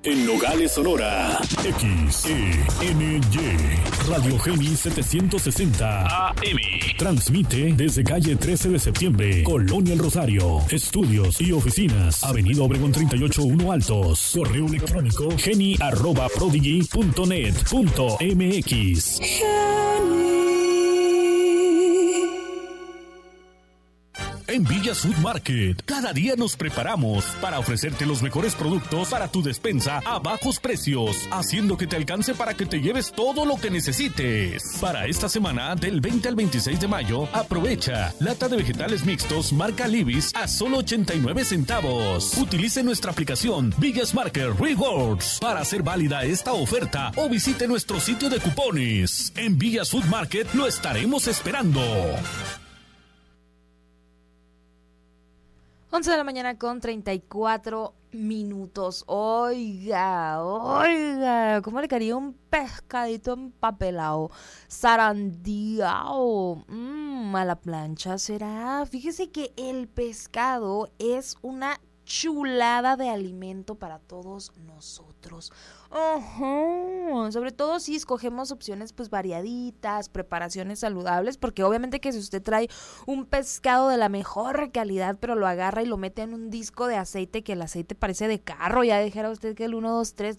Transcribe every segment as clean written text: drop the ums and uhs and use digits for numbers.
En Nogales, Sonora, XENY, Radio Geni 760 AM. Transmite desde calle 13 de septiembre, Colonia El Rosario. Estudios y oficinas, Avenida Obregón 38-1 Altos. Correo electrónico geni@prodigy.net.mx. En Villa Food Market, cada día nos preparamos para ofrecerte los mejores productos para tu despensa a bajos precios, haciendo que te alcance para que te lleves todo lo que necesites. Para esta semana, del 20 al 26 de mayo, aprovecha lata de vegetales mixtos marca Libis a solo 89 centavos. Utilice nuestra aplicación Villas Market Rewards para hacer válida esta oferta o visite nuestro sitio de cupones. En Villa Food Market lo estaremos esperando. 11 de la mañana con 34 minutos. Oiga, ¿cómo le quería un pescadito empapelado, zarandeado, a la plancha será? Fíjese que el pescado es una chulada de alimento para todos nosotros. Sobre todo si escogemos opciones pues variaditas, preparaciones saludables, porque obviamente que si usted trae un pescado de la mejor calidad, pero lo agarra y lo mete en un disco de aceite, que el aceite parece de carro, ya dijera usted que el 1, 2, 3,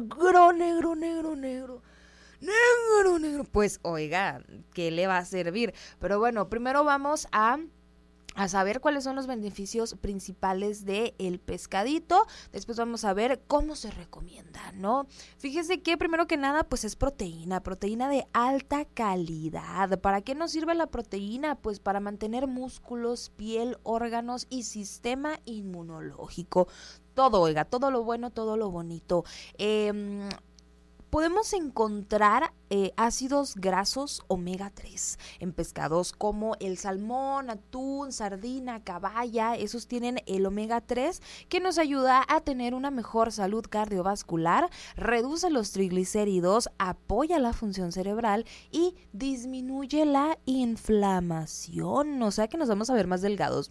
negro, pues oiga, ¿qué le va a servir? Pero bueno, primero vamos a saber cuáles son los beneficios principales del pescadito. Después vamos a ver cómo se recomienda, ¿no? Fíjese que primero que nada pues es proteína de alta calidad. ¿Para qué nos sirve la proteína? Pues para mantener músculos, piel, órganos y sistema inmunológico. Todo, oiga, todo lo bueno, todo lo bonito. Podemos encontrar ácidos grasos omega 3 en pescados como el salmón, atún, sardina, caballa. Esos tienen el omega 3 que nos ayuda a tener una mejor salud cardiovascular, reduce los triglicéridos, apoya la función cerebral y disminuye la inflamación. O sea que nos vamos a ver más delgados.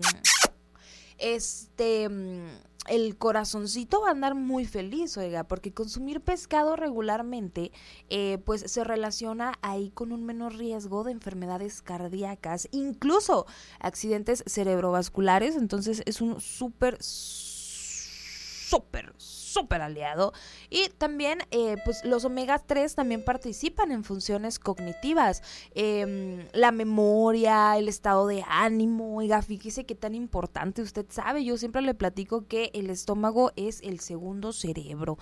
El corazoncito va a andar muy feliz, oiga, porque consumir pescado regularmente pues se relaciona ahí con un menor riesgo de enfermedades cardíacas, incluso accidentes cerebrovasculares. Entonces es un súper aliado. Y también pues los omega 3 también participan en funciones cognitivas, la memoria, el estado de ánimo. Oiga, fíjese qué tan importante. Usted sabe, yo siempre le platico que el estómago es el segundo cerebro.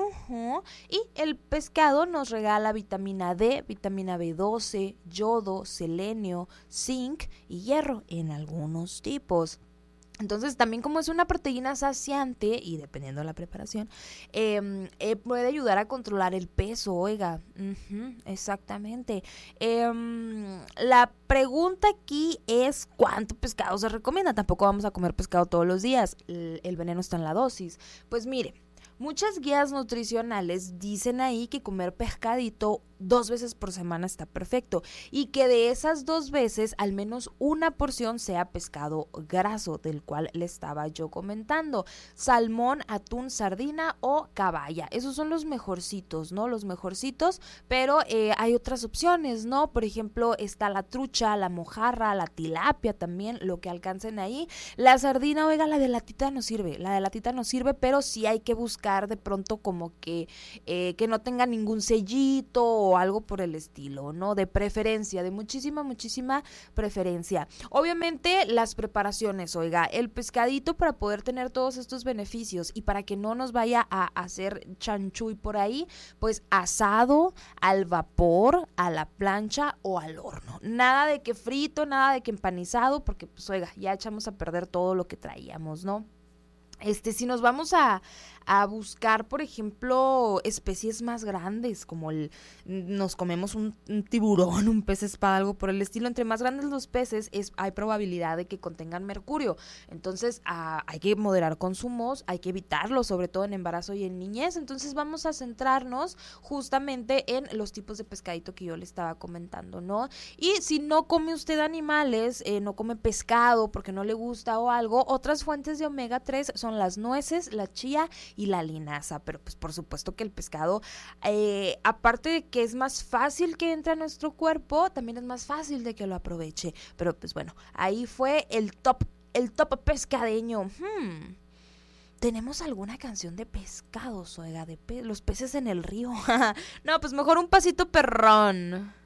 Y el pescado nos regala vitamina D, vitamina B12, yodo, selenio, zinc y hierro en algunos tipos. Entonces también como es una proteína saciante y dependiendo de la preparación, puede ayudar a controlar el peso, oiga, exactamente. La pregunta aquí es ¿cuánto pescado se recomienda? Tampoco vamos a comer pescado todos los días, el veneno está en la dosis. Pues mire, muchas guías nutricionales dicen ahí que comer pescadito 2 veces por semana está perfecto y que de esas 2 veces al menos una porción sea pescado graso, del cual le estaba yo comentando: salmón, atún, sardina o caballa. Esos son los mejorcitos, ¿no? Los mejorcitos, pero hay otras opciones, ¿no? Por ejemplo, está la trucha, la mojarra, la tilapia también, lo que alcancen ahí. La sardina, oiga, la de latita no sirve, pero sí hay que buscar de pronto como que no tenga ningún sellito o algo por el estilo, ¿no? De preferencia, de muchísima preferencia. Obviamente las preparaciones, oiga, el pescadito, para poder tener todos estos beneficios y para que no nos vaya a hacer chanchuy por ahí, pues asado, al vapor, a la plancha o al horno. Nada de que frito, nada de que empanizado, porque pues oiga, ya echamos a perder todo lo que traíamos, ¿no? Si nos vamos a buscar, por ejemplo, especies más grandes, como nos comemos un tiburón, un pez espada, algo por el estilo, entre más grandes los peces, hay probabilidad de que contengan mercurio. Entonces, hay que moderar consumos, hay que evitarlos, sobre todo en embarazo y en niñez. Entonces, vamos a centrarnos justamente en los tipos de pescadito que yo le estaba comentando, ¿no? Y si no come usted animales, no come pescado porque no le gusta o algo, otras fuentes de omega 3 son las nueces, la chía y la linaza, pero pues por supuesto que el pescado, aparte de que es más fácil que entre a nuestro cuerpo, también es más fácil de que lo aproveche. Pero pues bueno, ahí fue el top pescadeño. ¿Tenemos alguna canción de pescados, oiga, de los peces en el río? No, pues mejor un pasito perrón.